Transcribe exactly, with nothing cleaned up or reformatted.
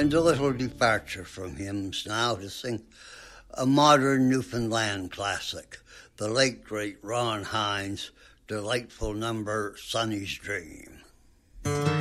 and a little departure from hymns now to sing a modern Newfoundland classic, the late great Ron Hynes' delightful number, Sonny's Dream.